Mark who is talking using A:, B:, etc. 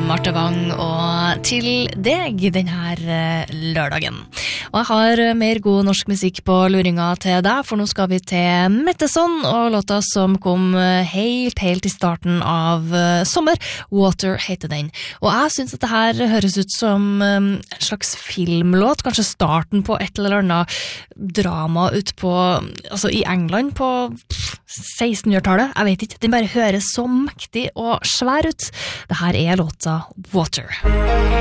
A: Marte Wang og til deg denne lørdagen. Og jeg har mer god norsk musikk på luringa til deg, for nå skal vi til Metteson og låta som kom helt i starten av sommer. Water heter den. Og jeg synes at det her høres ut som en slags filmlåt, kanskje starten på et eller annet drama ut på, altså i England på 1600-tallet. Jeg vet ikke, den bare høres så mektig og svær ut. Det her er låta Water.